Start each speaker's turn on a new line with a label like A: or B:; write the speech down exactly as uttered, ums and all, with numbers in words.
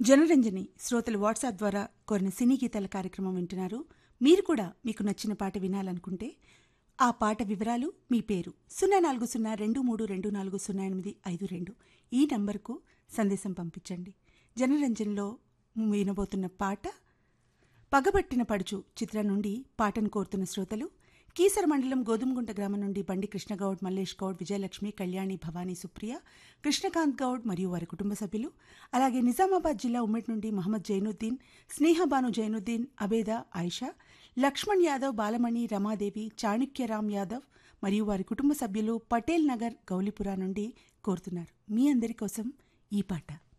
A: జనరంజని శ్రోతలు వాట్సాప్ ద్వారా కోరిన సినీ గీతాల కార్యక్రమం వింటున్నారు. మీరు కూడా మీకు నచ్చిన పాట వినాలనుకుంటే ఆ పాట వివరాలు, మీ పేరు సున్నా నాలుగు సున్నా రెండు మూడు రెండు నాలుగు సున్నా ఎనిమిది ఐదు రెండు ఈ నంబర్కు సందేశం పంపించండి. జనరంజన్లో వినబోతున్న పాట పగబట్టిన పడుచు చిత్రం నుండి పాటను కోరుతున్న శ్రోతలు కీసర మండలం గోధుమగుంట గ్రామం నుండి బండి కృష్ణగౌడ్, మల్లేష్ గౌడ్, విజయలక్ష్మి, కళ్యాణి, భవానీ, సుప్రియ, కృష్ణకాంత్ గౌడ్ మరియు వారి కుటుంబ సభ్యులు. అలాగే నిజామాబాద్ జిల్లా ఉమ్మడి నుండి మహమ్మద్ జైనుద్దీన్, స్నేహబాను జైనుద్దీన్, అబేద, ఆయిషా, లక్ష్మణ్ యాదవ్, బాలమణి, రమాదేవి, చాణుక్యరామ్ యాదవ్ మరియు వారి కుటుంబ సభ్యులు పటేల్ నగర్, గౌలిపురా నుండి కోరుతున్నారు. మీ అందరి కోసం ఈ పాట.